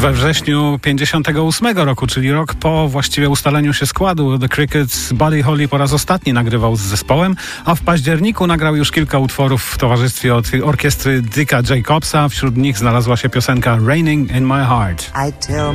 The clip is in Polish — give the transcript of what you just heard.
We wrześniu 58 roku, czyli rok po właściwie ustaleniu się składu The Crickets, Buddy Holly po raz ostatni nagrywał z zespołem, a w październiku nagrał już kilka utworów w towarzystwie orkiestry Dicka Jacobsa. Wśród nich znalazła się piosenka Raining in My Heart.